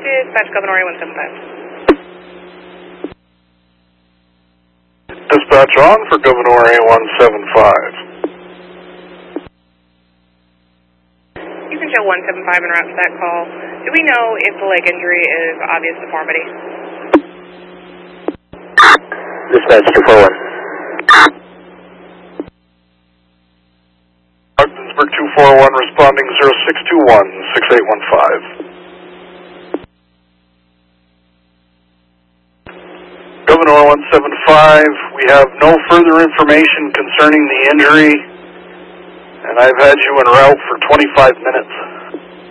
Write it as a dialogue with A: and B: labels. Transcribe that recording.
A: Dispatch Governor 175.
B: Dispatch on for Governor A175.
A: You can show 175 en route to that call. Do we know if the leg injury is obvious deformity?
C: Dispatch 241.
B: Ogdensburg 241 responding 0621-6815. Governor 175, we have no further information concerning the injury, and I've had you en route for 25 minutes.